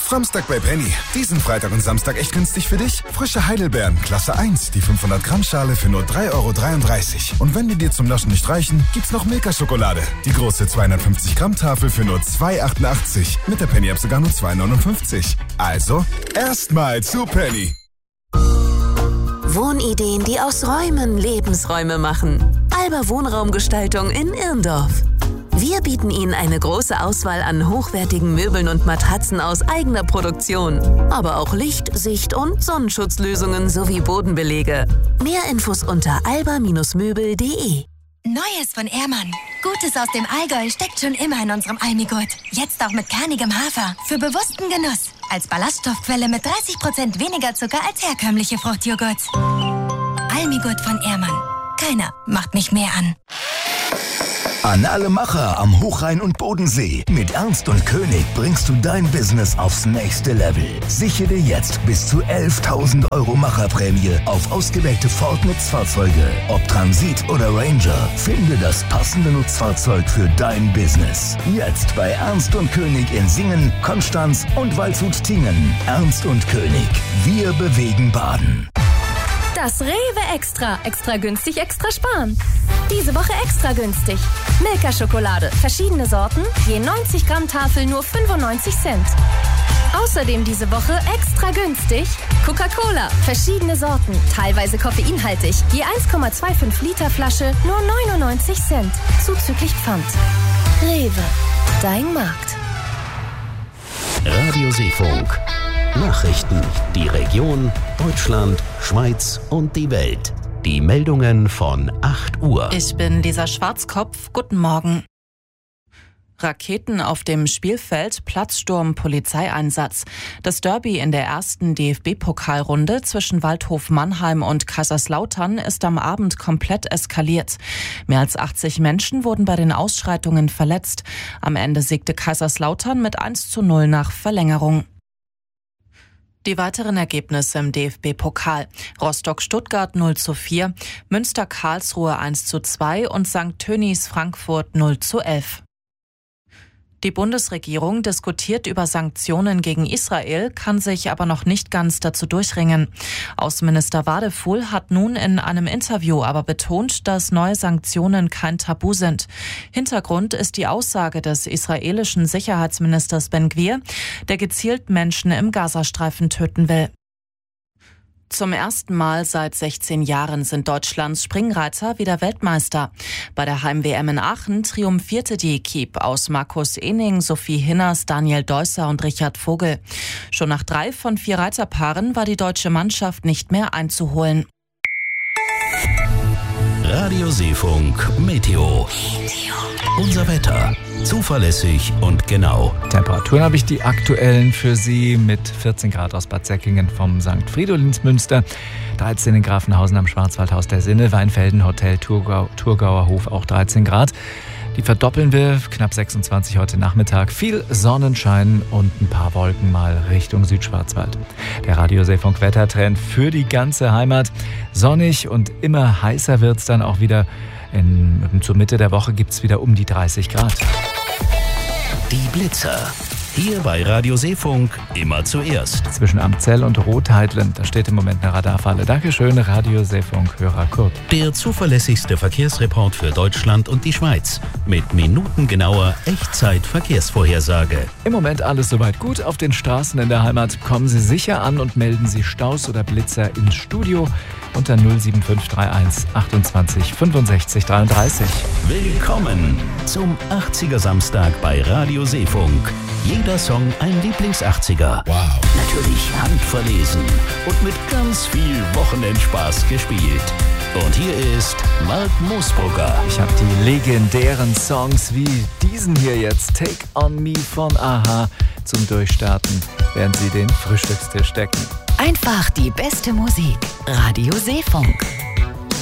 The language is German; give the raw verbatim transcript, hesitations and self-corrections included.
Samstag bei Penny. Diesen Freitag und Samstag echt günstig für dich. Frische Heidelbeeren, Klasse eins, die fünfhundert Gramm Schale für nur drei Euro dreiunddreißig. Und wenn die dir zum Naschen nicht reichen, gibt's noch Milka-Schokolade. Die große zweihundertfünfzig Gramm Tafel für nur zwei Euro achtundachtzig. Mit der Penny-App sogar nur zwei Euro neunundfünfzig. Also, erstmal zu Penny. Wohnideen, die aus Räumen Lebensräume machen. Alba Wohnraumgestaltung in Irndorf. Wir bieten Ihnen eine große Auswahl an hochwertigen Möbeln und Matratzen aus eigener Produktion. Aber auch Licht-, Sicht- und Sonnenschutzlösungen sowie Bodenbelege. Mehr Infos unter alba Bindestrich möbel punkt de. Neues von Ehrmann. Gutes aus dem Allgäu steckt schon immer in unserem Almigurt. Jetzt auch mit kernigem Hafer. Für bewussten Genuss. Als Ballaststoffquelle mit dreißig Prozent weniger Zucker als herkömmliche Fruchtjoghurts. Almigurt von Ehrmann. Keiner macht mich mehr an. An alle Macher am Hochrhein und Bodensee. Mit Ernst und König bringst du dein Business aufs nächste Level. Sichere jetzt bis zu elftausend Euro Macherprämie auf ausgewählte Ford-Nutzfahrzeuge. Ob Transit oder Ranger, finde das passende Nutzfahrzeug für dein Business. Jetzt bei Ernst und König in Singen, Konstanz und Waldshut-Tingen. Ernst und König. Wir bewegen Baden. Das Rewe Extra. Extra günstig, extra sparen. Diese Woche extra günstig. Milka-Schokolade. Verschiedene Sorten. Je neunzig Gramm Tafel nur fünfundneunzig Cent. Außerdem diese Woche extra günstig. Coca-Cola. Verschiedene Sorten. Teilweise koffeinhaltig. Je eins Komma fünfundzwanzig Liter Flasche nur neunundneunzig Cent. Zuzüglich Pfand. Rewe. Dein Markt. Radio Seefunk. Nachrichten, die Region, Deutschland, Schweiz und die Welt. Die Meldungen von acht Uhr. Ich bin Lisa Schwarzkopf. Guten Morgen. Raketen auf dem Spielfeld, Platzsturm, Polizeieinsatz. Das Derby in der ersten D F B-Pokalrunde zwischen Waldhof Mannheim und Kaiserslautern ist am Abend komplett eskaliert. Mehr als achtzig Menschen wurden bei den Ausschreitungen verletzt. Am Ende siegte Kaiserslautern mit eins zu null nach Verlängerung. Die weiteren Ergebnisse im D F B-Pokal. Rostock-Stuttgart null zu vier, Münster-Karlsruhe eins zu zwei und Sankt Tönnies Frankfurt null zu elf. Die Bundesregierung diskutiert über Sanktionen gegen Israel, kann sich aber noch nicht ganz dazu durchringen. Außenminister Wadefuhl hat nun in einem Interview aber betont, dass neue Sanktionen kein Tabu sind. Hintergrund ist die Aussage des israelischen Sicherheitsministers Ben-Gvir, der gezielt Menschen im Gazastreifen töten will. Zum ersten Mal seit sechzehn Jahren sind Deutschlands Springreiter wieder Weltmeister. Bei der Heim-W M in Aachen triumphierte die Equipe aus Markus Ening, Sophie Hinners, Daniel Deusser und Richard Vogel. Schon nach drei von vier Reiterpaaren war die deutsche Mannschaft nicht mehr einzuholen. Radio Seefunk Meteo. Unser Wetter. Zuverlässig und genau. Temperaturen habe ich die aktuellen für Sie mit vierzehn Grad aus Bad Säckingen vom Sankt Fridolinsmünster, dreizehn in Grafenhausen am Schwarzwaldhaus der Sinne, Weinfelden, Hotel Thurgau, Thurgauer Hof auch dreizehn Grad. Die verdoppeln wir, knapp sechsundzwanzig heute Nachmittag. Viel Sonnenschein und ein paar Wolken mal Richtung Südschwarzwald. Der Radio Seefunk Wettertrend für die ganze Heimat. Sonnig und immer heißer wird es dann auch wieder. In, zur Mitte der Woche gibt es wieder um die dreißig Grad. Die Blitzer. Hier bei Radio Seefunk immer zuerst. Zwischen Amzell und Rotheidlen, da steht im Moment eine Radarfalle. Dankeschön, Radio Seefunk, Hörer Kurt. Der zuverlässigste Verkehrsreport für Deutschland und die Schweiz. Mit minutengenauer Echtzeit-Verkehrsvorhersage. Im Moment alles soweit gut auf den Straßen in der Heimat. Kommen Sie sicher an und melden Sie Staus oder Blitzer ins Studio unter null sieben fünf drei eins achtundzwanzig fünfundsechzig dreiunddreißig. Willkommen zum achtziger Samstag bei Radio Seefunk. Jeder Song ein Lieblings-achtziger. Wow. Natürlich handverlesen und mit ganz viel Wochenendspaß gespielt. Und hier ist Mark Moosbrugger. Ich habe die legendären Songs wie diesen hier jetzt, Take On Me von a-ha, zum Durchstarten, während Sie den Frühstückstisch decken. Einfach die beste Musik. Radio Seefunk.